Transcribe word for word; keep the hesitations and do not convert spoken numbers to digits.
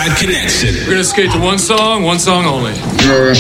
Side Connection. We're gonna skate to one song, one song only. Yes,